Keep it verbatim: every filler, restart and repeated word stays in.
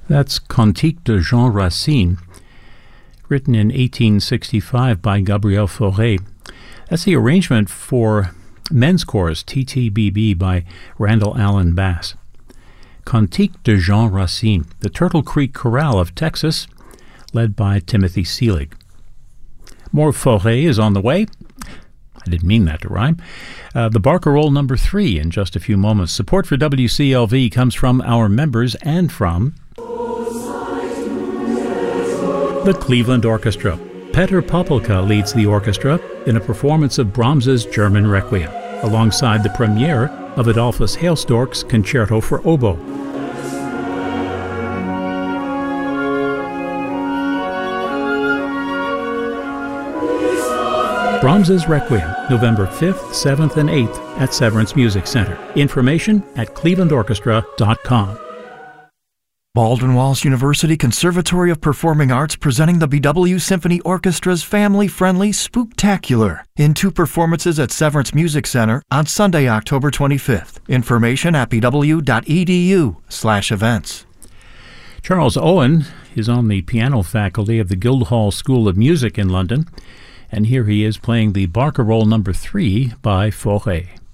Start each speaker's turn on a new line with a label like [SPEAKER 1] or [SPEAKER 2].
[SPEAKER 1] That's Cantique de Jean Racine, written in eighteen sixty-five by Gabriel Fauré. That's the arrangement for men's chorus, T T B B, by Randall Allen Bass. Cantique de Jean Racine, the Turtle Creek Chorale of Texas, led by Timothy Seelig. More Fauré is on the way. I didn't mean that to rhyme. Uh, the Barcarolle number three in just a few moments. Support for W C L V comes from our members and from the Cleveland Orchestra. Petr Popelka leads the orchestra in a performance of Brahms's German Requiem, alongside the premiere of Adolphus Hailstork's Concerto for Oboe. Brahms's Requiem, November fifth, seventh, and eighth at Severance Music Center. Information at cleveland orchestra dot com.
[SPEAKER 2] Baldwin Wallace University Conservatory of Performing Arts presenting the B W Symphony Orchestra's family-friendly Spooktacular in two performances at Severance Music Center on Sunday, October twenty-fifth. Information at b w dot e d u slash events.
[SPEAKER 1] Charles Owen is on the piano faculty of the Guildhall School of Music in London, and here he is playing the Barcarolle number three by Fauré.